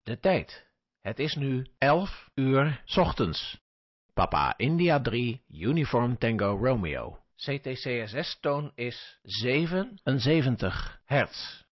De tijd. Het is nu 11 uur 's ochtends. Papa India 3, Uniform Tango Romeo. CTCSS-toon is 77 hertz.